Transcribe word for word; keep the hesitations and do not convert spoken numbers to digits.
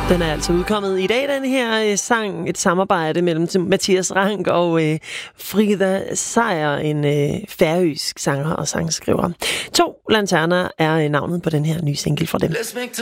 Den er altså udkommet i dag, den her øh, sang. Et samarbejde mellem Mathias Rank og øh, Frida Seier, en øh, færøsk sanger og sangskriver. To lanterner er øh, navnet på den her nye single fra dem.